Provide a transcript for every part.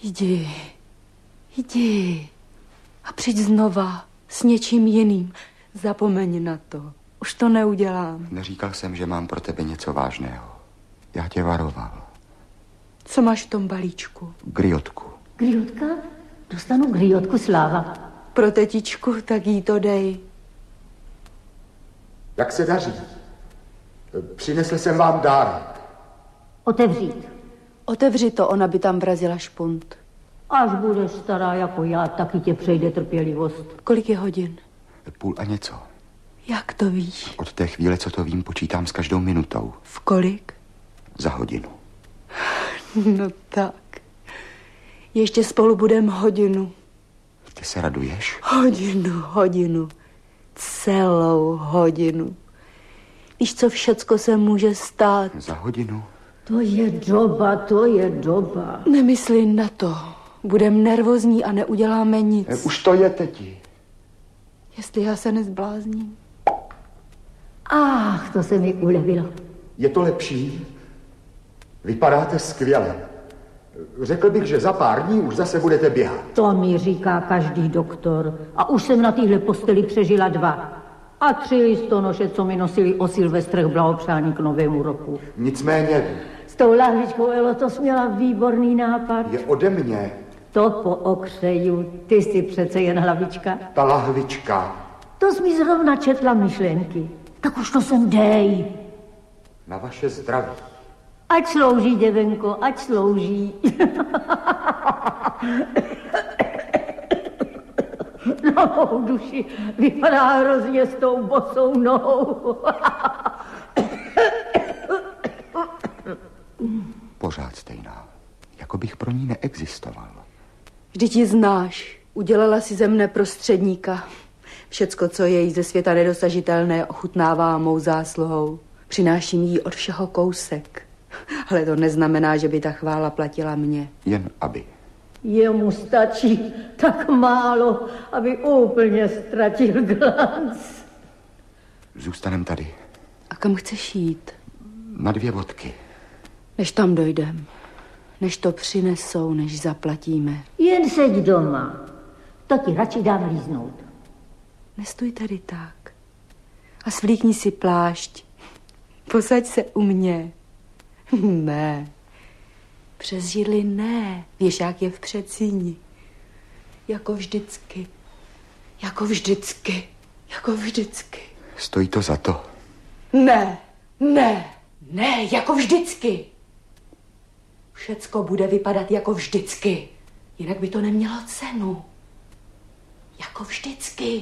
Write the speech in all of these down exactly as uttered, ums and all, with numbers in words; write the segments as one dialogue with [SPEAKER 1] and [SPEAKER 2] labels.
[SPEAKER 1] Jdi, jdi a přijď znova s něčím jiným. Zapomeň na to. Už to neudělám.
[SPEAKER 2] Neříkal jsem, že mám pro tebe něco vážného. Já tě varoval.
[SPEAKER 1] Co máš v tom balíčku?
[SPEAKER 2] Griotku.
[SPEAKER 3] Griotka? Dostanu griotku, Sláva.
[SPEAKER 1] Pro tetičku, tak jí to dej.
[SPEAKER 4] Jak se daří? Přinesl jsem vám dárek.
[SPEAKER 3] Otevřít.
[SPEAKER 1] Otevři to, ona by tam vrazila špunt.
[SPEAKER 3] Až budeš stará jako já, taky tě přejde trpělivost.
[SPEAKER 1] Kolik je hodin?
[SPEAKER 2] Půl a něco.
[SPEAKER 1] Jak to víš?
[SPEAKER 2] Od té chvíle, co to vím, počítám s každou minutou.
[SPEAKER 1] V kolik?
[SPEAKER 2] Za hodinu.
[SPEAKER 1] No tak. Ještě spolu budeme hodinu.
[SPEAKER 2] Ty se raduješ?
[SPEAKER 1] Hodinu, hodinu. Celou hodinu. Víš, co všecko se může stát?
[SPEAKER 2] Za hodinu?
[SPEAKER 3] To je doba, to je doba.
[SPEAKER 1] Nemysli na to. Budeme nervózní a neuděláme nic.
[SPEAKER 4] E, už to je, teti.
[SPEAKER 1] Jestli já se nezblázním.
[SPEAKER 3] Ach, to se mi ulevilo.
[SPEAKER 4] Je to lepší? Vypadáte skvěle. Řekl bych, že za pár dní už zase budete běhat.
[SPEAKER 3] To mi říká každý doktor. A už jsem na téhle posteli přežila dva. A tři listonoše, co mi nosili o Silvestrech blahopřání k novému roku.
[SPEAKER 4] Nicméně...
[SPEAKER 3] S tou lahvičkou, Elo, to jsi měla výborný nápad.
[SPEAKER 4] Je ode mě.
[SPEAKER 3] To po okřeju, ty jsi přece jen hlavička.
[SPEAKER 4] Ta lahvička.
[SPEAKER 3] To jsi mi zrovna četla myšlenky. Tak už to sem dej.
[SPEAKER 4] Na vaše zdraví.
[SPEAKER 3] Ať slouží, děvenko, ať slouží. Na mou duši vypadá hrozně s tou bosou nohou.
[SPEAKER 2] Pořád stejná. Jako bych pro ní neexistoval.
[SPEAKER 1] Vždyť ji znáš. Udělala si ze mne prostředníka. Všecko, co je jí ze světa nedosažitelné, ochutnává mou zásluhou. Přináším jí od všeho kousek. Ale to neznamená, že by ta chvála platila mě.
[SPEAKER 2] Jen aby.
[SPEAKER 3] Jemu stačí tak málo, aby úplně ztratil glanc.
[SPEAKER 2] Zůstanem tady.
[SPEAKER 1] A kam chceš jít?
[SPEAKER 2] Na dvě vodky.
[SPEAKER 1] Než tam dojdem. Než to přinesou, než zaplatíme.
[SPEAKER 3] Jen seď doma. To ti radši dám líznout.
[SPEAKER 1] Nestůj tady tak. A svlíkni si plášť. Posaď se u mě. Ne. Přes židli ne. Věšák je v předsíni. Jako vždycky. Jako vždycky. Jako vždycky.
[SPEAKER 2] Stojí to za to?
[SPEAKER 1] Ne. Ne. Ne. Jako vždycky. Všecko bude vypadat jako vždycky. Jinak by to nemělo cenu. Jako vždycky.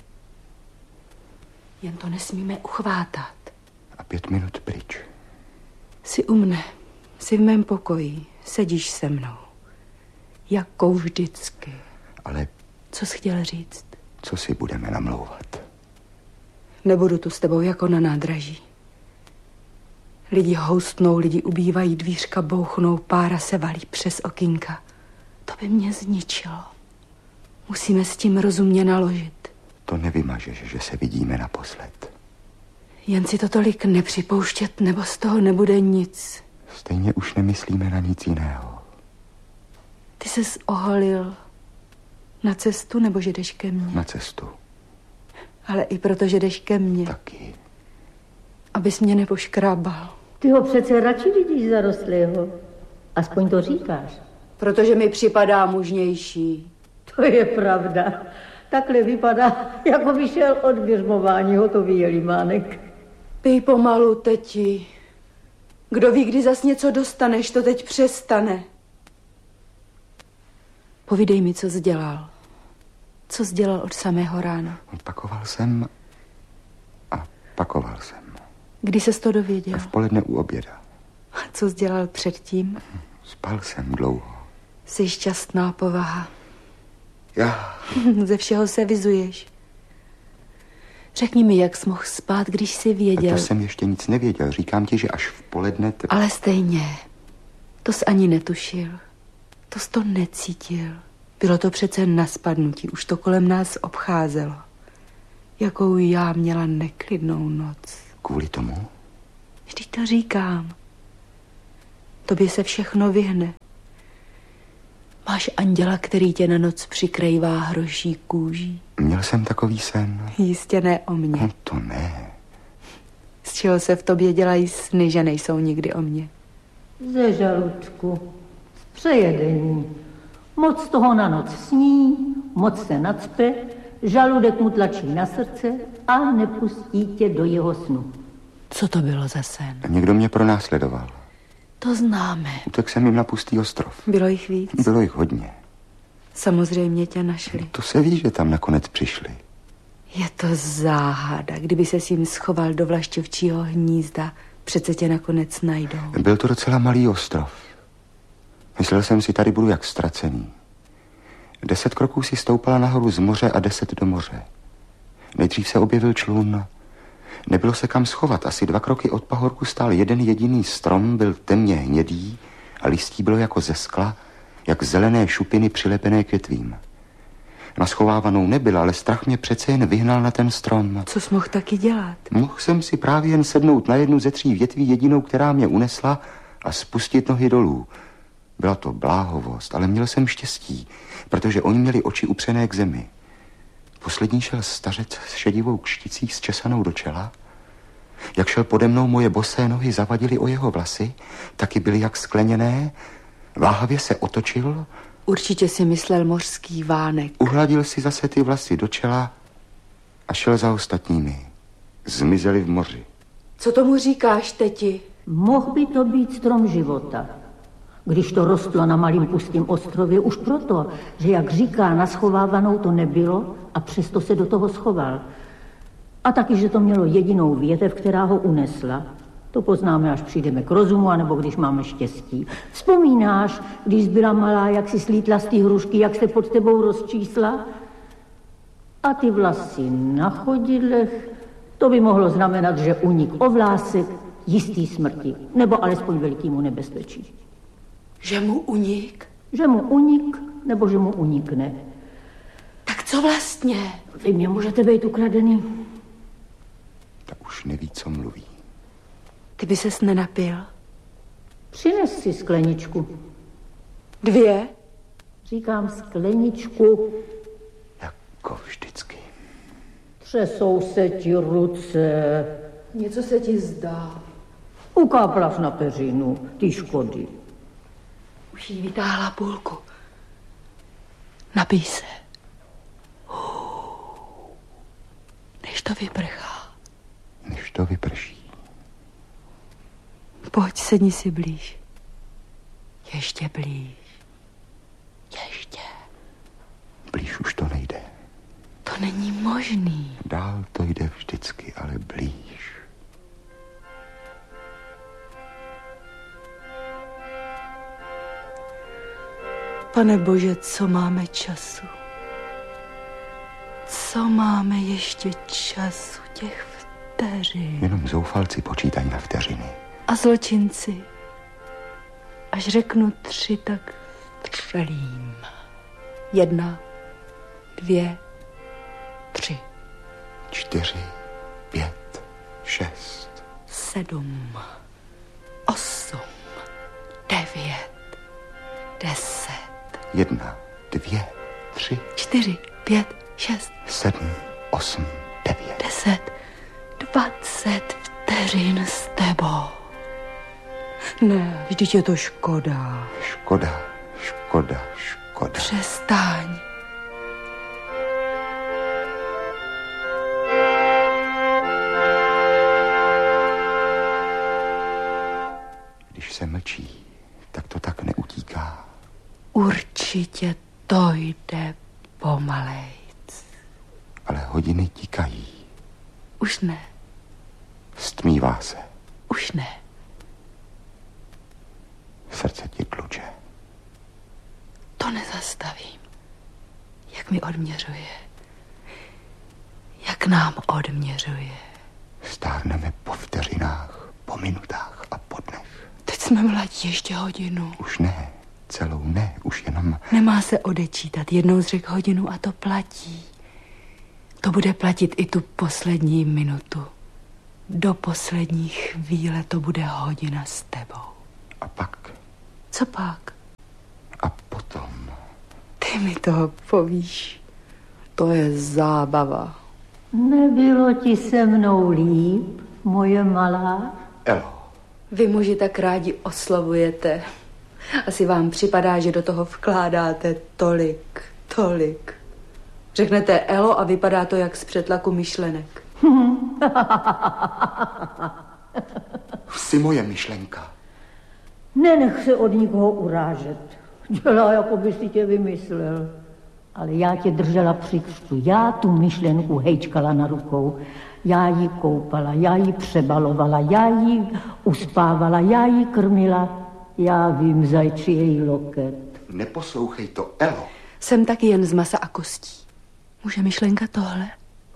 [SPEAKER 1] Jen to nesmíme uchvátat.
[SPEAKER 2] A pět minut pryč.
[SPEAKER 1] Jsi u mne. Jsi v mém pokoji. Sedíš se mnou. Jako vždycky.
[SPEAKER 2] Ale...
[SPEAKER 1] Co jsi chtěl říct?
[SPEAKER 2] Co si budeme namlouvat?
[SPEAKER 1] Nebudu tu s tebou jako na nádraží. Lidi houstnou, lidi ubývají, dvířka bouchnou, pára se valí přes okýnka. To by mě zničilo. Musíme s tím rozumně naložit.
[SPEAKER 2] To nevymažeš, že se vidíme naposled.
[SPEAKER 1] Jen si to tolik nepřipouštět, nebo z toho nebude nic.
[SPEAKER 2] Stejně už nemyslíme na nic jiného.
[SPEAKER 1] Ty ses oholil na cestu, nebo že jdeš ke mně?
[SPEAKER 2] Na cestu.
[SPEAKER 1] Ale i proto, že jdeš ke mně.
[SPEAKER 2] Taky.
[SPEAKER 1] Abys mě nepoškrábal.
[SPEAKER 3] Ty ho přece radši vidíš zarostlého. Aspoň to říkáš.
[SPEAKER 1] Protože mi připadá mužnější.
[SPEAKER 3] To je pravda. Takhle vypadá, jako vyšel od běžmování hotový jelimánek.
[SPEAKER 1] Pij pomalu, teti. Kdo ví, kdy zas něco dostaneš, to teď přestane. Povídej mi, co jsi dělal. Co jsi dělal od samého rána?
[SPEAKER 2] Pakoval jsem a pakoval jsem.
[SPEAKER 1] Kdy ses to dověděl?
[SPEAKER 2] V poledne u oběda.
[SPEAKER 1] A co jsi dělal předtím?
[SPEAKER 2] Spal jsem dlouho.
[SPEAKER 1] Jsi šťastná povaha.
[SPEAKER 2] Já...
[SPEAKER 1] Ze všeho se vyzuješ. Řekni mi, jak jsi mohl spát, když jsi věděl.
[SPEAKER 2] To jsem ještě nic nevěděl. Říkám ti, že až v poledne... T...
[SPEAKER 1] Ale stejně. To jsi ani netušil. To jsi to necítil. Bylo to přece na spadnutí. Už to kolem nás obcházelo. Jakou já měla neklidnou noc.
[SPEAKER 2] Kvůli tomu?
[SPEAKER 1] Vždyť to říkám. Tobě se všechno vyhne. Máš anděla, který tě na noc přikrývá hroší kůží?
[SPEAKER 2] Měl jsem takový sen?
[SPEAKER 1] Jistě ne o mně.
[SPEAKER 2] No to ne.
[SPEAKER 1] Z čeho se v tobě dělají sny, že nejsou nikdy o mně?
[SPEAKER 3] Ze žaludku, z přejedení. Moc toho na noc sní, moc se nacpe, žaludek mu tlačí na srdce a nepustí tě do jeho snu.
[SPEAKER 1] Co to bylo za sen?
[SPEAKER 2] Někdo mě pronásledoval.
[SPEAKER 1] To známe.
[SPEAKER 2] Utek jsem jim na pustý ostrov.
[SPEAKER 1] Bylo jich víc?
[SPEAKER 2] Bylo jich hodně.
[SPEAKER 1] Samozřejmě tě našli.
[SPEAKER 2] To se ví, že tam nakonec přišli.
[SPEAKER 1] Je to záhada. Kdyby se s jim schoval do vlašťovčího hnízda, přece tě nakonec najdou.
[SPEAKER 2] Byl to docela malý ostrov. Myslel jsem si, tady budu jak ztracený. Deset kroků si stoupala nahoru z moře a deset do moře. Nejdřív se objevil člun. Nebylo se kam schovat. Asi dva kroky od pahorku stál jeden jediný strom, byl temně hnědý a listí bylo jako ze skla, jak zelené šupiny přilepené k větvím. Naschovávanou nebyl, ale strach mě přece jen vyhnal na ten strom.
[SPEAKER 1] Co jsi mohl taky dělat?
[SPEAKER 2] Mohl jsem si právě jen sednout na jednu ze tří větví, jedinou, která mě unesla, a spustit nohy dolů. Byla to bláhovost, ale měl jsem štěstí, protože oni měli oči upřené k zemi. Poslední šel stařec s šedivou kšticí zčesanou do čela. Jak šel pode mnou, moje bosé nohy zavadily o jeho vlasy, taky byly jak skleněné. Váhavě se otočil.
[SPEAKER 1] Určitě si myslel mořský vánek.
[SPEAKER 2] Uhladil si zase ty vlasy do čela a šel za ostatními. Zmizeli v moři.
[SPEAKER 1] Co tomu říkáš, teti?
[SPEAKER 3] Mohl by to být strom života. Když to rostlo na malým pustým ostrově, už proto, že jak říká, naschovávanou to nebylo a přesto se do toho schoval. A taky, že to mělo jedinou větev, která ho unesla. To poznáme, až přijdeme k rozumu, anebo když máme štěstí. Vzpomínáš, když jsi byla malá, jak si slítla z té hrušky, jak se pod tebou rozčísla? A ty vlasy na chodidlech, to by mohlo znamenat, že unik o vlásek jistý smrti, nebo alespoň velikýmu nebezpečí.
[SPEAKER 1] Že mu unik?
[SPEAKER 3] Že mu unik, nebo že mu unikne.
[SPEAKER 1] Tak co vlastně?
[SPEAKER 3] Vy mě můžete být ukradený.
[SPEAKER 2] Tak už neví, co mluví.
[SPEAKER 1] Ty by ses nenapil?
[SPEAKER 3] Přines si skleničku.
[SPEAKER 1] Dvě?
[SPEAKER 3] Říkám skleničku.
[SPEAKER 2] Jako vždycky.
[SPEAKER 3] Třesou se ti ruce.
[SPEAKER 1] Něco se ti zdá.
[SPEAKER 3] Ukáplaš na peřinu, ty škody.
[SPEAKER 1] Už jí vytáhla půlku. Napij se. Než to vyprchá.
[SPEAKER 2] Než to vyprší.
[SPEAKER 1] Pojď, sedni si blíž. Ještě blíž. Ještě.
[SPEAKER 2] Blíž už to nejde.
[SPEAKER 1] To není možný.
[SPEAKER 2] Dál to jde vždycky, ale blíž.
[SPEAKER 1] Pane Bože, co máme času? Co máme ještě času, těch vteřin?
[SPEAKER 2] Jenom zoufalci počítají na vteřiny.
[SPEAKER 1] A zločinci? Až řeknu tři, tak vstřelím. Jedna, dvě, tři.
[SPEAKER 2] Čtyři, pět, šest.
[SPEAKER 1] Sedm, osm, devět, deset.
[SPEAKER 2] Jedna, dvě, tři.
[SPEAKER 1] Čtyři, pět, šest.
[SPEAKER 2] Sedm, osm, devět.
[SPEAKER 1] Deset, dvacet vteřin s tebou. Ne, vždyť je to škoda.
[SPEAKER 2] Škoda, škoda, škoda.
[SPEAKER 1] Přestaň.
[SPEAKER 2] Když se mlčí, tak to tak neutíká.
[SPEAKER 1] Určitě to jde pomalejc.
[SPEAKER 2] Ale hodiny tikají.
[SPEAKER 1] Už ne.
[SPEAKER 2] Stmívá se.
[SPEAKER 1] Už ne.
[SPEAKER 2] Srdce ti tluče.
[SPEAKER 1] To nezastavím. Jak mi odměřuje. Jak nám odměřuje.
[SPEAKER 2] Stárneme po vteřinách, po minutách a po dnech.
[SPEAKER 1] Teď jsme mladí, ještě hodinu.
[SPEAKER 2] Už ne, celou ne, už jenom...
[SPEAKER 1] Nemá se odečítat, jednou zřek hodinu a to platí. To bude platit i tu poslední minutu. Do poslední chvíle to bude hodina s tebou.
[SPEAKER 2] A pak?
[SPEAKER 1] Co pak?
[SPEAKER 2] A potom...
[SPEAKER 1] Ty mi toho povíš. To je zábava.
[SPEAKER 3] Nebylo ti se mnou líp, moje malá?
[SPEAKER 2] Elo.
[SPEAKER 1] Vy muži tak rádi oslovujete. Asi vám připadá, že do toho vkládáte tolik, tolik. Řeknete Elo a vypadá to jak z přetlaku myšlenek.
[SPEAKER 2] Jsi moje myšlenka.
[SPEAKER 3] Nenech se od nikoho urážet. Dělá, jako by si tě vymyslel. Ale já tě držela při křtu. Já tu myšlenku hejčkala na rukou. Já ji koupala, já ji přebalovala, já ji uspávala, já ji krmila. Já vím, zajči její loket.
[SPEAKER 2] Neposlouchej to, Elo.
[SPEAKER 1] Jsem taky jen z masa a kostí. Může myšlenka tohle?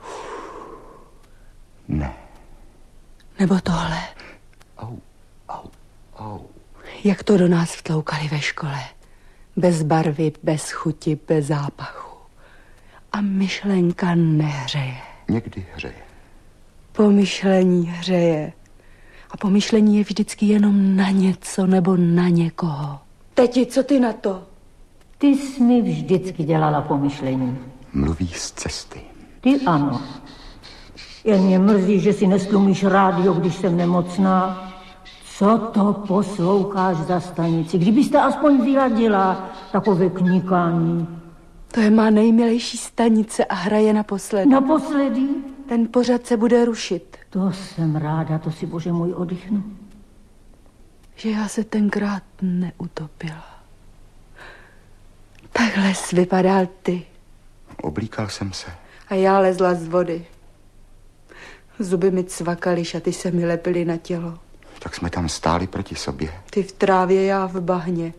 [SPEAKER 2] Ne.
[SPEAKER 1] Nebo tohle?
[SPEAKER 2] Au, au, au.
[SPEAKER 1] Jak to do nás vtloukali ve škole. Bez barvy, bez chuti, bez zápachu. A myšlenka nehřeje.
[SPEAKER 2] Někdy hřeje.
[SPEAKER 1] Pomyšlení hřeje. A pomyšlení je vždycky jenom na něco nebo na někoho. Teti, co ty na to?
[SPEAKER 3] Ty jsi mi vždycky dělala pomyšlení.
[SPEAKER 2] Mluví z cesty.
[SPEAKER 3] Ty ano. Jen mě mrzí, že si nestlumíš rádio, když jsem nemocná. Co to posloucháš za stanici? Kdybyste aspoň vyladila takové knikání.
[SPEAKER 1] To je má nejmilejší stanice a hraje naposledy.
[SPEAKER 3] Naposledy?
[SPEAKER 1] Ten pořad se bude rušit.
[SPEAKER 3] To jsem ráda, to si, bože můj, oddychnu.
[SPEAKER 1] Že já se tenkrát neutopila. Takhle jsi vypadal ty.
[SPEAKER 2] Oblíkal jsem se.
[SPEAKER 1] A já lezla z vody. Zuby mi cvakaly, šaty se mi lepily na tělo.
[SPEAKER 2] Tak jsme tam stáli proti sobě.
[SPEAKER 1] Ty v trávě, já v bahně.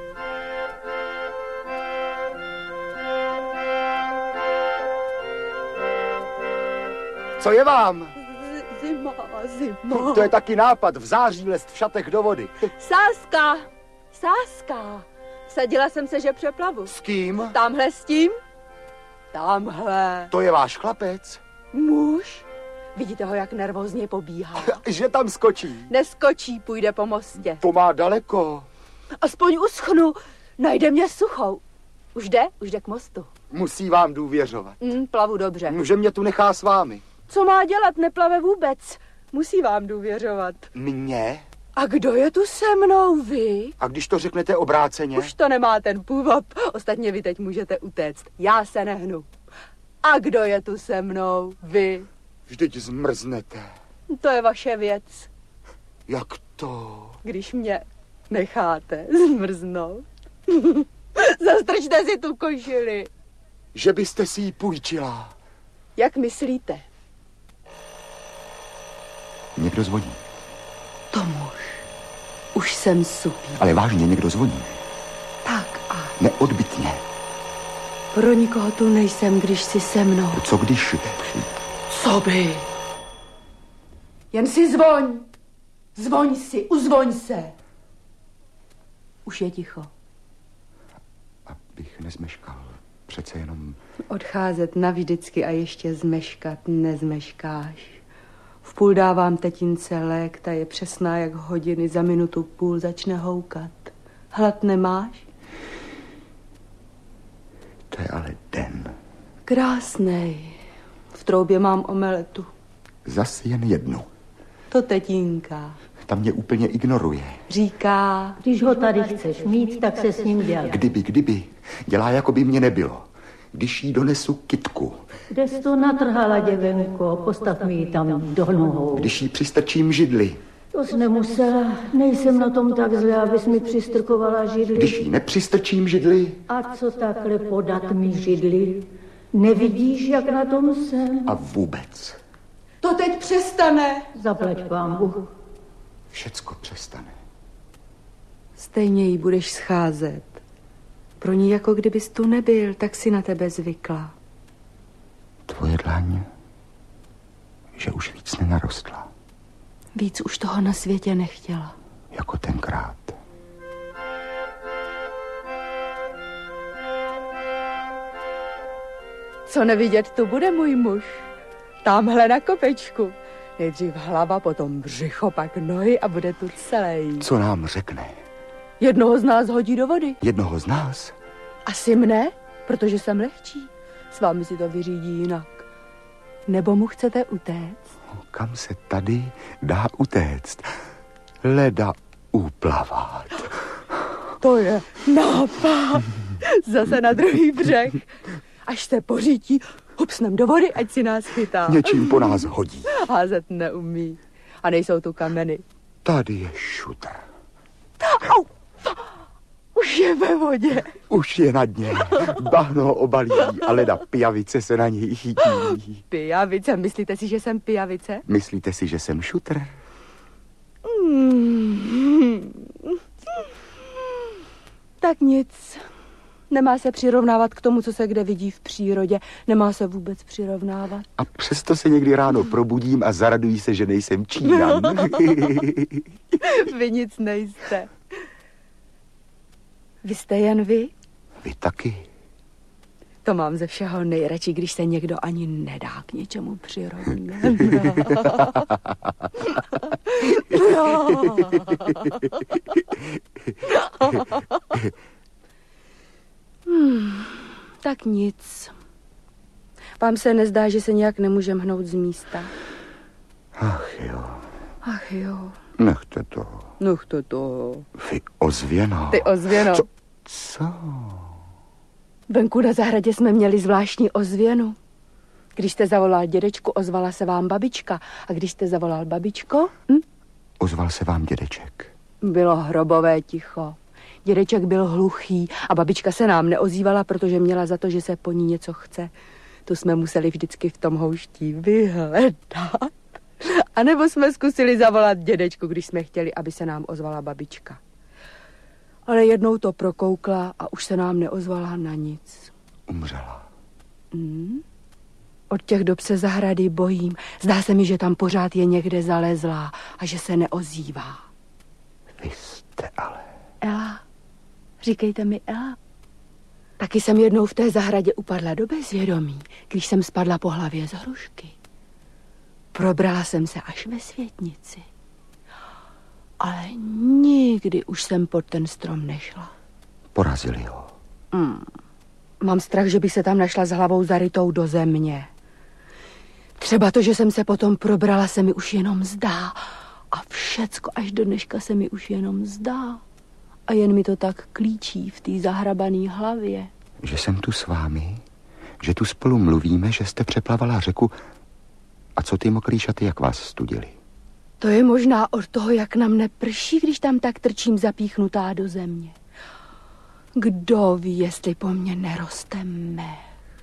[SPEAKER 4] Co je vám?
[SPEAKER 1] Z- zima, zima.
[SPEAKER 4] To je taky nápad, v září lest v šatech do vody.
[SPEAKER 1] Sáska, Sáska. Sadila jsem se, že přeplavu.
[SPEAKER 4] S kým?
[SPEAKER 1] Tamhle s tím? Tamhle.
[SPEAKER 4] To je váš chlapec?
[SPEAKER 1] Muž? Vidíte ho, jak nervózně pobíhá.
[SPEAKER 4] Že tam skočí.
[SPEAKER 1] Neskočí, půjde po mostě.
[SPEAKER 4] To má daleko.
[SPEAKER 1] Aspoň uschnu, najde mě suchou. Už jde? Už jde k mostu.
[SPEAKER 4] Musí vám důvěřovat.
[SPEAKER 1] Mm, plavu dobře.
[SPEAKER 4] Že mě tu nechá s vámi.
[SPEAKER 1] Co má dělat? Neplave vůbec. Musí vám důvěřovat.
[SPEAKER 4] Mně?
[SPEAKER 1] A kdo je tu se mnou, vy?
[SPEAKER 4] A když to řeknete obráceně?
[SPEAKER 1] Už to nemá ten půvab. Ostatně vy teď můžete utéct. Já se nehnu. A kdo je tu se mnou, vy?
[SPEAKER 4] Vždyť zmrznete.
[SPEAKER 1] To je vaše věc.
[SPEAKER 4] Jak to?
[SPEAKER 1] Když mě necháte zmrznout. Zastrčte si tu košili.
[SPEAKER 4] Že byste si ji půjčila.
[SPEAKER 1] Jak myslíte?
[SPEAKER 2] Někdo zvoní.
[SPEAKER 1] To muž. Už jsem supí.
[SPEAKER 2] Ale vážně někdo zvoní.
[SPEAKER 1] Tak a
[SPEAKER 2] Neodbytně.
[SPEAKER 1] pro nikoho tu nejsem, když jsi se mnou.
[SPEAKER 2] Co když...
[SPEAKER 1] Co by? Jen si zvoň. Zvoň si, uzvoň se. Už je ticho.
[SPEAKER 2] Abych nezmeškal. Přece jenom...
[SPEAKER 1] Odcházet navždycky a ještě zmeškat nezmeškáš. V půl dávám tetince lék, ta je přesná jak hodiny, za minutu půl začne houkat. Hlad nemáš?
[SPEAKER 2] To je ale den.
[SPEAKER 1] Krásnej. V troubě mám omeletu.
[SPEAKER 2] Zas jen jednu.
[SPEAKER 1] To tetínka.
[SPEAKER 2] Ta mě úplně ignoruje.
[SPEAKER 1] Říká,
[SPEAKER 3] Když ho tady chceš mít, tak se s ním dělá.
[SPEAKER 2] Kdyby, kdyby. Dělá, jako by mě nebylo. Když jí donesu kytku.
[SPEAKER 3] Kde jsi to natrhala, děvenko? Postav mi ji tam do nohou.
[SPEAKER 2] Když jí přistrčím židli.
[SPEAKER 3] To jsi nemusela. Nejsem na tom tak zle, abys mi přistrkovala židli.
[SPEAKER 2] Když jí nepřistrčím židli.
[SPEAKER 3] A co takhle podat mi židli? Nevidíš, jak na tom jsem?
[SPEAKER 2] A vůbec.
[SPEAKER 1] to teď přestane.
[SPEAKER 3] Zaplať pánbu.
[SPEAKER 2] Všecko přestane.
[SPEAKER 1] Stejně jí budeš scházet. Pro ní jako kdybys tu nebyl, tak si na tebe zvykla.
[SPEAKER 2] Tvoje dlaň, že už víc nenarostla.
[SPEAKER 1] Víc už toho na světě nechtěla.
[SPEAKER 2] Jako tenkrát.
[SPEAKER 1] Co nevidět, tu bude můj muž. Támhle na kopečku. Nejdřív hlava, potom břicho, pak nohy a bude tu celý.
[SPEAKER 2] Co nám řekne?
[SPEAKER 1] Jednoho z nás hodí do vody.
[SPEAKER 2] Jednoho z nás?
[SPEAKER 1] Asi mne? protože jsem lehčí. S vámi si to vyřídí jinak. Nebo mu chcete utéct?
[SPEAKER 2] Kam se tady dá utéct? Leda uplavát.
[SPEAKER 1] To je nápad. Zase na druhý břeh. Až se pořítí, hupsnem do vody, ať si nás chytá.
[SPEAKER 2] Něčím po nás hodí.
[SPEAKER 1] Házet neumí. A nejsou tu kameny.
[SPEAKER 2] Tady je šutr.
[SPEAKER 1] Au! Už je ve vodě.
[SPEAKER 2] Už je na dně. Bahno ho obalí a leda pijavice se na něj chytí.
[SPEAKER 1] Pijavice? Myslíte si, že jsem pijavice?
[SPEAKER 2] Myslíte si, že jsem šutr?
[SPEAKER 1] Hmm. Tak nic. Nemá se přirovnávat k tomu, co se kde vidí v přírodě. Nemá se vůbec přirovnávat.
[SPEAKER 2] A přesto se někdy ráno probudím a zaraduji se, že nejsem Číňan.
[SPEAKER 1] Vy nic nejste. Vy jste jen vy?
[SPEAKER 2] Vy taky.
[SPEAKER 1] To mám ze všeho nejradši, když se někdo ani nedá k něčemu přirovnat. No. Hmm, tak nic. Vám se nezdá, že se nějak nemůžem hnout z místa?
[SPEAKER 2] Ach jo.
[SPEAKER 1] Ach jo.
[SPEAKER 2] Nechte to.
[SPEAKER 1] Nechte to.
[SPEAKER 2] Vy ozvěno.
[SPEAKER 1] Ty ozvěno.
[SPEAKER 2] Co? Co?
[SPEAKER 1] Venku na zahradě jsme měli zvláštní ozvěnu. Když jste zavolal dědečku, ozvala se vám babička. A když jste zavolal babičko? Hm?
[SPEAKER 2] Ozval se vám dědeček.
[SPEAKER 1] Bylo hrobové ticho. Dědeček byl hluchý a babička se nám neozývala, protože měla za to, že se po ní něco chce. To jsme museli vždycky v tom houští vyhledat. A nebo jsme zkusili zavolat dědečku, když jsme chtěli, aby se nám ozvala babička. Ale jednou to prokoukla a už se nám neozvala na nic.
[SPEAKER 2] Umřela.
[SPEAKER 1] Hmm? Od těch dob se zahrady bojím. Zdá se mi, že tam pořád je někde zalezlá a že se neozývá.
[SPEAKER 2] Vy jste ale...
[SPEAKER 1] Ela, říkejte mi Ela. Taky jsem jednou v té zahradě upadla do bezvědomí, když jsem spadla po hlavě z hrušky. Probrala jsem se až ve světnici. Ale nikdy už jsem pod ten strom nešla.
[SPEAKER 2] Porazili ho.
[SPEAKER 1] Mm. Mám strach, že bych se tam našla s hlavou zarytou do země. Třeba to, že jsem se potom probrala, se mi už jenom zdá. A všecko až do dneška se mi už jenom zdá. A jen mi to tak klíčí v té zahrabané hlavě.
[SPEAKER 2] Že jsem tu s vámi, že tu spolu mluvíme, že jste přeplavala řeku. A co ty mokrý šaty, jak vás studili?
[SPEAKER 1] To je možná od toho, jak nám neprší, když tam tak trčím zapíchnutá do země. Kdo ví, jestli po mně neroste mech.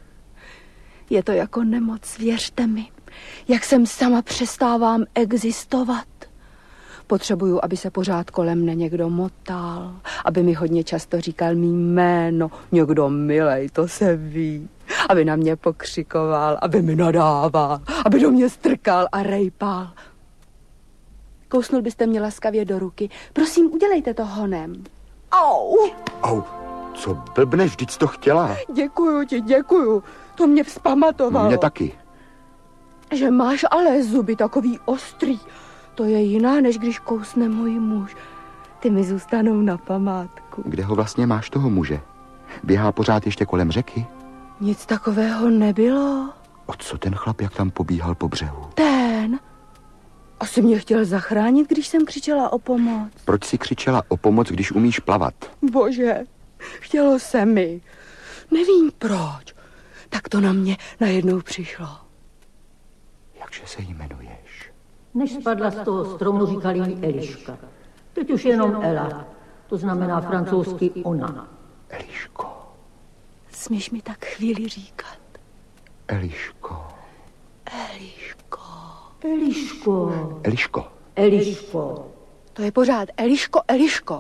[SPEAKER 1] Je to jako nemoc, věřte mi. Jak jsem sama přestávám existovat. Potřebuju, aby se pořád kolem mne někdo motal, aby mi hodně často říkal mý jméno. Někdo milej, to se ví. Aby na mě pokřikoval, aby mi nadával, aby do mě strkal a rejpal. Kousnul byste mě laskavě do ruky. Prosím, udělejte to honem. Au!
[SPEAKER 2] Au, co blbneš, vždyť jsi to chtěla.
[SPEAKER 1] Děkuju ti, děkuju. To mě vzpamatovalo.
[SPEAKER 2] Mě taky.
[SPEAKER 1] Že máš ale zuby takový ostrý. To je jiná, než když kousne můj muž. Ty mi zůstanou na památku.
[SPEAKER 2] Kde ho vlastně máš, toho muže? Běhá pořád ještě kolem řeky?
[SPEAKER 1] Nic takového nebylo.
[SPEAKER 2] O co ten chlap, jak tam pobíhal po břehu?
[SPEAKER 1] Ten? Asi mě chtěl zachránit, když jsem křičela o pomoc.
[SPEAKER 2] Proč jsi křičela o pomoc, když umíš plavat?
[SPEAKER 1] Bože, chtělo se mi. Nevím proč. Tak to na mě najednou přišlo.
[SPEAKER 2] Jakže se jmenuješ?
[SPEAKER 3] Než spadla z toho stromu, říkali jí Eliška. Teď už jenom Ela. To znamená francouzsky ona.
[SPEAKER 2] Eliško.
[SPEAKER 1] Smíš mi tak chvíli říkat?
[SPEAKER 2] Eliško.
[SPEAKER 1] Eliško.
[SPEAKER 3] Eliško.
[SPEAKER 2] Eliško.
[SPEAKER 3] Eliško.
[SPEAKER 1] To je pořád Eliško, Eliško.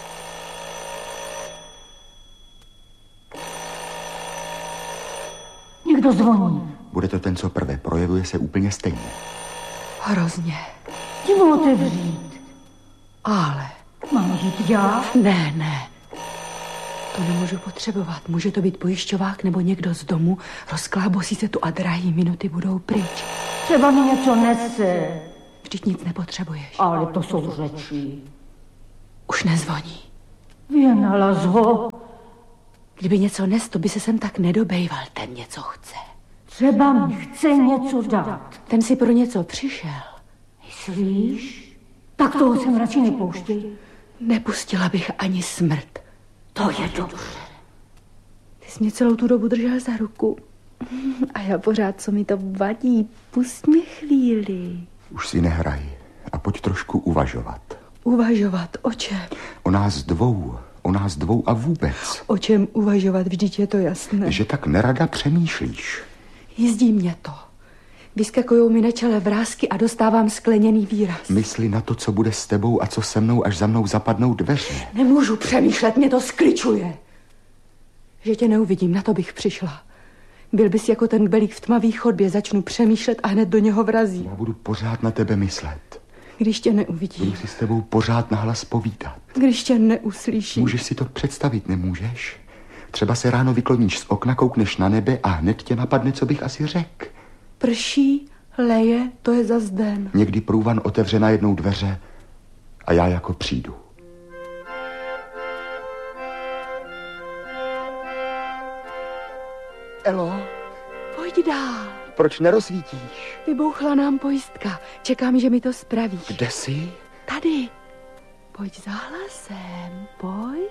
[SPEAKER 3] Někdo zvoní.
[SPEAKER 2] Bude to ten, co prvé, projevuje se úplně stejně.
[SPEAKER 1] Hrozně.
[SPEAKER 3] Jdi mu otevřít.
[SPEAKER 1] Ale.
[SPEAKER 3] Mám jít já?
[SPEAKER 1] Ne, ne. To nemůžu potřebovat. Může to být pojišťovák nebo někdo z domu. Rozklábosí se tu a drahý minuty budou pryč.
[SPEAKER 3] Třeba mi něco nese.
[SPEAKER 1] Vždyť nic nepotřebuješ.
[SPEAKER 3] Ale to jsou řeči.
[SPEAKER 1] Už nezvoní.
[SPEAKER 3] Věnala ho.
[SPEAKER 1] Kdyby něco nes, to by se sem tak nedobejval. Ten něco chce.
[SPEAKER 3] Třeba mi chce něco dát.
[SPEAKER 1] Ten si pro něco přišel.
[SPEAKER 3] Myslíš? Tak toho jsem radši nepouštěj.
[SPEAKER 1] Nepustila bych ani smrt.
[SPEAKER 3] To je dobře.
[SPEAKER 1] Ty jsi mě celou tu dobu držel za ruku. A já pořád, co mi to vadí. Pust mě chvíli.
[SPEAKER 2] Už si nehraj a pojď trošku uvažovat.
[SPEAKER 1] Uvažovat? O čem?
[SPEAKER 2] O nás dvou. O nás dvou a vůbec.
[SPEAKER 1] O čem uvažovat? Vždyť je to jasné.
[SPEAKER 2] Že tak nerada přemýšlíš.
[SPEAKER 1] Jízdí mě to. Vyskakujou mi na čele vrásky a dostávám skleněný výraz.
[SPEAKER 2] Mysli na to, co bude s tebou a co se mnou, až za mnou zapadnou dveře.
[SPEAKER 1] Nemůžu přemýšlet, mě to skličuje. Že tě neuvidím, na to bych přišla. Byl bys jako ten belík v tmavý chodbě, začnu přemýšlet a hned do něho vrazí.
[SPEAKER 2] Já budu pořád na tebe myslet.
[SPEAKER 1] Když tě neuvidím.
[SPEAKER 2] Budu si s tebou pořád nahlas povídat.
[SPEAKER 1] Když tě neuslyším.
[SPEAKER 2] Můžeš si to představit, nemůžeš? Třeba se ráno vykloníš z okna, koukneš na nebe a hned tě napadne, co bych asi řekl.
[SPEAKER 1] Prší, leje, to je zas den.
[SPEAKER 2] Někdy průvan otevře na jednou dveře a já jako přijdu. Elo?
[SPEAKER 1] Pojď dál.
[SPEAKER 2] Proč nerozsvítíš?
[SPEAKER 1] Vybouchla nám pojistka. Čekám, že mi to spravíš.
[SPEAKER 2] Kde jsi?
[SPEAKER 1] Tady. Pojď za hlasem, pojď.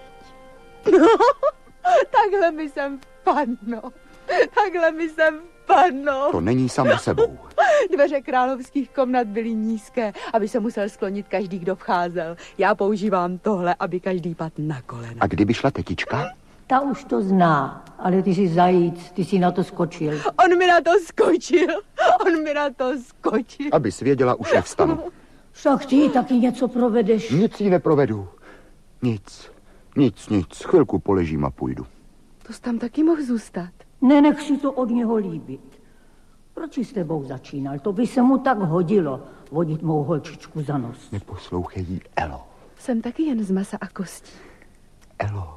[SPEAKER 1] Takhle mi sem vpadno. Takhle mi sem vpadno.
[SPEAKER 2] To není samo sebou.
[SPEAKER 1] Dveře královských komnat byly nízké, aby se musel sklonit každý, kdo vcházel. Já používám tohle, aby každý padl na kolena.
[SPEAKER 2] A kdyby šla tetička?
[SPEAKER 3] Ta už to zná, ale ty jsi zajíc, ty jsi na to skočil.
[SPEAKER 1] On mi na to skočil, on mi na to skočil.
[SPEAKER 2] Abys věděla, už nevstanu.
[SPEAKER 3] Však ty taky něco provedeš.
[SPEAKER 2] Nic jí neprovedu. Nic, nic, nic. Chvilku poležím a půjdu.
[SPEAKER 1] To jsi tam taky mohl zůstat.
[SPEAKER 3] Nenech si to od něho líbit. Proč jsi s tebou začínal? To by se mu tak hodilo, vodit mou holčičku za nos.
[SPEAKER 2] Neposlouchej jí, Elo.
[SPEAKER 1] Jsem taky jen z masa a kostí.
[SPEAKER 2] Elo.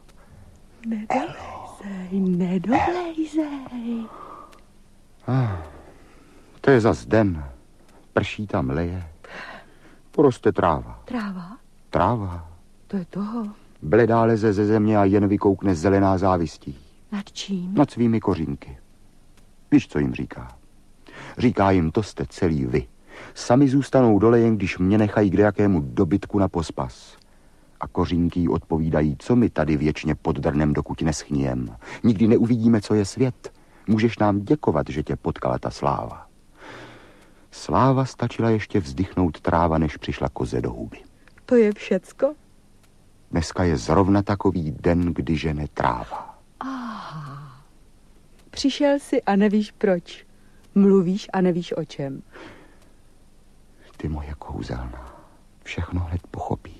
[SPEAKER 1] Nedolejzej, nedolejzej.
[SPEAKER 2] Ah, to je zas den. Prší tam, leje. Poroste tráva.
[SPEAKER 1] Tráva?
[SPEAKER 2] Tráva.
[SPEAKER 1] To je toho.
[SPEAKER 2] Bledá leze ze země a jen vykoukne zelená závistí.
[SPEAKER 1] Nad čím?
[SPEAKER 2] Nad svými kořínky. Víš, co jim říká? Říká jim, to jste celý vy. Sami zůstanou dole, jen když mě nechají kde jakému dobytku na pospas. A kořínky jí odpovídají, co my tady věčně pod drnem, dokud neschnijem. Nikdy neuvidíme, co je svět. Můžeš nám děkovat, že tě potkala ta sláva. Sláva stačila ještě vzdychnout tráva, než přišla koze do huby.
[SPEAKER 1] To je všecko?
[SPEAKER 2] Dneska je zrovna takový den, kdy žene tráva.
[SPEAKER 1] Aha. Přišel jsi a nevíš proč. Mluvíš a nevíš o čem.
[SPEAKER 2] Ty moje kouzelná, všechno hned pochopíš.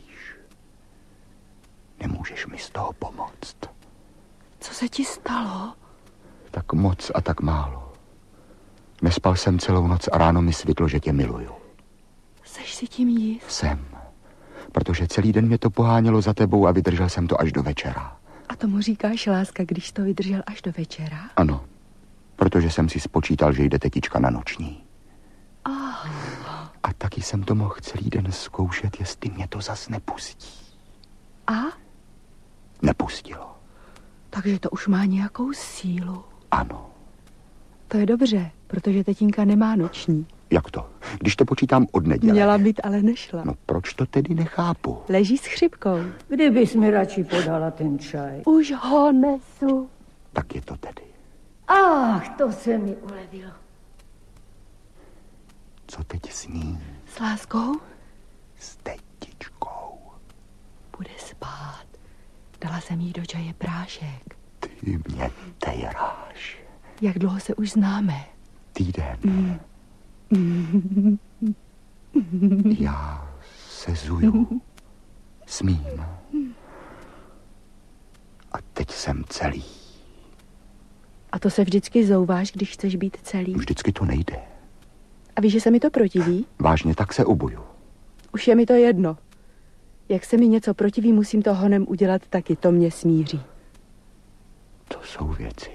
[SPEAKER 2] Nemůžeš mi z toho pomoct.
[SPEAKER 1] Co se ti stalo?
[SPEAKER 2] Tak moc a tak málo. Nespal jsem celou noc a ráno mi svitlo, že tě miluju.
[SPEAKER 1] Seš si tím jist?
[SPEAKER 2] Jsem. Protože celý den mě to pohánělo za tebou a vydržel jsem to až do večera.
[SPEAKER 1] A tomu říkáš láska, když to vydržel až do večera?
[SPEAKER 2] Ano, protože jsem si spočítal, že jde tetička na noční.
[SPEAKER 1] Oh.
[SPEAKER 2] A taky jsem to mohl celý den zkoušet, jestli mě to zas nepustí.
[SPEAKER 1] A?
[SPEAKER 2] Nepustilo.
[SPEAKER 1] Takže to už má nějakou sílu.
[SPEAKER 2] Ano.
[SPEAKER 1] To je dobře, protože tetínka nemá noční.
[SPEAKER 2] Jak to? Když to počítám od neděle.
[SPEAKER 1] Měla být, ale nešla.
[SPEAKER 2] No proč to tedy nechápu?
[SPEAKER 1] Leží s chřipkou.
[SPEAKER 3] Kdybys mi radši podala ten čaj.
[SPEAKER 1] Už ho nesu.
[SPEAKER 2] Tak je to tedy.
[SPEAKER 3] Ach, to se mi ulevilo.
[SPEAKER 2] Co teď sní?
[SPEAKER 1] S láskou?
[SPEAKER 2] S tetičkou.
[SPEAKER 1] Bude spát. Dala jsem jí do čaje prášek.
[SPEAKER 2] Ty mě tejráš.
[SPEAKER 1] Jak dlouho se už známe?
[SPEAKER 2] Týden.
[SPEAKER 1] Mm.
[SPEAKER 2] Já se zuju. Smím. A teď jsem celý.
[SPEAKER 1] A to se vždycky zouváš, když chceš být celý?
[SPEAKER 2] Vždycky to nejde.
[SPEAKER 1] A víš, že se mi to protiví?
[SPEAKER 2] Vážně, tak se obuju.
[SPEAKER 1] Už je mi to jedno. Jak se mi něco protiví, musím to honem udělat taky. To mě smíří.
[SPEAKER 2] To jsou věci.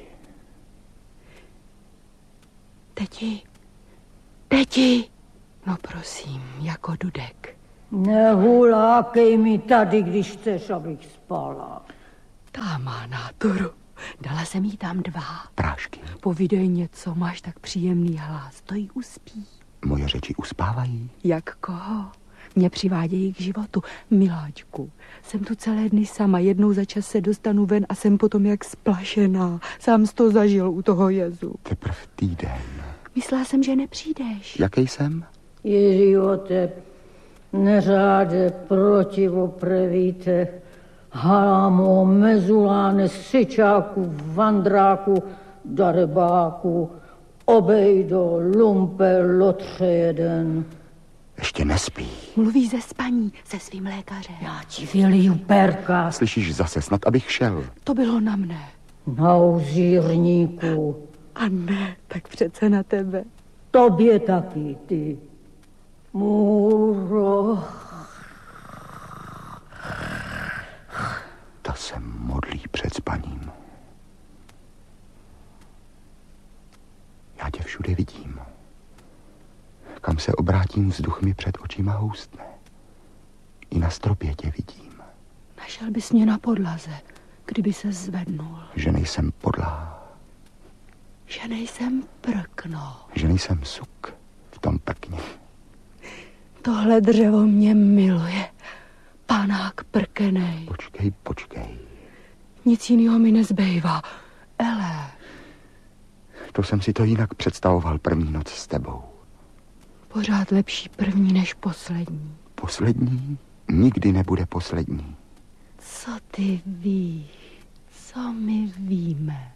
[SPEAKER 1] Teti, teti, no prosím, jako Dudek.
[SPEAKER 3] Nehulákej mi tady, když chceš, abych spala.
[SPEAKER 1] Ta má náturu. Dala jsem jí tam dva.
[SPEAKER 2] Prášky.
[SPEAKER 1] Povídej něco, máš tak příjemný hlas. To jí uspí.
[SPEAKER 2] Moje řeči uspávají?
[SPEAKER 1] Jak koho? Mě přivádějí k životu. Miláčku, jsem tu celé dny sama. Jednou za čas se dostanu ven a jsem potom jak splašená. Sám jsi to zažil u toho jezu.
[SPEAKER 2] Teprv týden.
[SPEAKER 1] Myslela jsem, že nepřijdeš.
[SPEAKER 2] Jaký jsem?
[SPEAKER 3] Ježíote, neřáde protivoprevíte, halámo, mezuláne, syčáku, vandráku, darebáku, obejdo, lumpe, lotře jeden.
[SPEAKER 2] Ještě nespí.
[SPEAKER 1] Mluví ze spaní se svým lékařem.
[SPEAKER 3] Já ti vyliju perka.
[SPEAKER 2] Slyšíš zase, snad abych šel.
[SPEAKER 1] To bylo na mne.
[SPEAKER 3] Na uzírníku.
[SPEAKER 1] A ne, tak přece na tebe.
[SPEAKER 3] Tobě taky, ty. Můro.
[SPEAKER 2] Ta se modlí před spaním. Já tě všude vidím. Kam se obrátím, vzduch mi před očima houstne. I na stropě tě vidím.
[SPEAKER 1] Našel bys mě na podlaze, kdyby se zvednul.
[SPEAKER 2] Že nejsem podlá.
[SPEAKER 1] Že nejsem prkno.
[SPEAKER 2] Že nejsem suk v tom prkně.
[SPEAKER 1] Tohle dřevo mě miluje. Panák prkenej.
[SPEAKER 2] Počkej, počkej.
[SPEAKER 1] Nic jiného mi nezbývá. Ele.
[SPEAKER 2] To jsem si to jinak představoval první noc s tebou.
[SPEAKER 1] Pořád lepší první než poslední.
[SPEAKER 2] Poslední nikdy nebude poslední.
[SPEAKER 1] Co ty víš? Co my víme?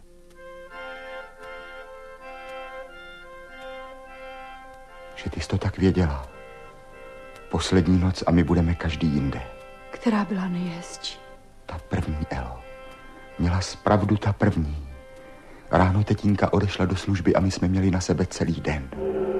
[SPEAKER 2] Že ty jsi to tak věděla. Poslední noc a my budeme každý jinde.
[SPEAKER 1] Která byla nejhezčí?
[SPEAKER 2] Ta první, Elo. Měla zpravdu ta první. Ráno tetínka odešla do služby a my jsme měli na sebe celý den.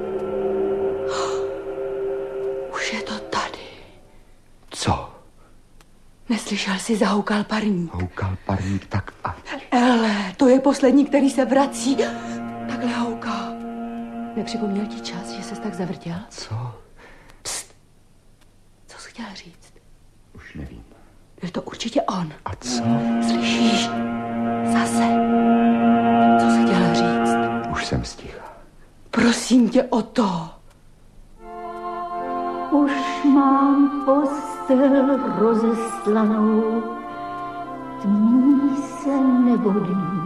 [SPEAKER 1] Už je to tady.
[SPEAKER 2] Co?
[SPEAKER 1] Neslyšel jsi, zahoukal parník.
[SPEAKER 2] Houkal parník tak a...
[SPEAKER 1] Ele, to je poslední, který se vrací. Takhle houká. Nepřipomněl ti čas, že ses tak zavrtěl?
[SPEAKER 2] Co?
[SPEAKER 1] Pst. Co jsi chtěl říct?
[SPEAKER 2] Už nevím.
[SPEAKER 1] Byl to určitě on.
[SPEAKER 2] A co?
[SPEAKER 1] Slyšíš? Zase. Co jsi chtěl říct?
[SPEAKER 2] Už jsem sticha.
[SPEAKER 1] Prosím tě o to.
[SPEAKER 3] Už mám postel rozeslanou, tmí se nebodí.